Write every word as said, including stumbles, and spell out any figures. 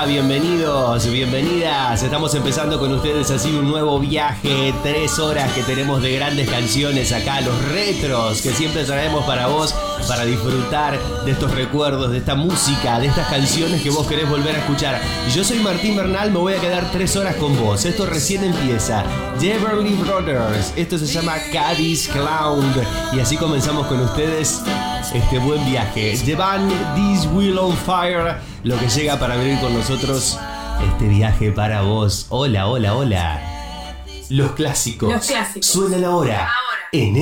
bienvenidos, bienvenidas. Estamos empezando con ustedes así un nuevo viaje, tres horas que tenemos de grandes canciones acá, los retros que siempre traemos para vos, para disfrutar de estos recuerdos, de esta música, de estas canciones que vos querés volver a escuchar. Yo soy Martín Bernal, me voy a quedar tres horas con vos. Esto recién empieza. The Everly Brothers, esto se llama Caddy's Clown. Y así comenzamos con ustedes este buen viaje. The band This Wheel on Fire, lo que llega para venir con nosotros este viaje para vos. Hola, hola, hola. Los clásicos, Los clásicos suenan ahora, ahora. en